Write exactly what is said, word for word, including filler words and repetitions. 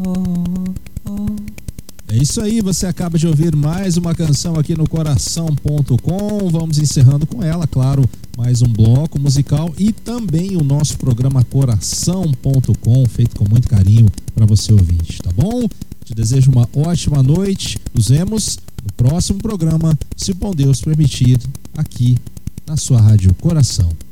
É isso aí, você acaba de ouvir mais uma canção aqui no coração ponto com. Vamos encerrando com ela, claro, mais um bloco musical e também o nosso programa coração ponto com, feito com muito carinho para você ouvinte, tá bom? Te desejo uma ótima noite. Nos vemos no próximo programa, se bom Deus permitir, aqui na sua Rádio Coração.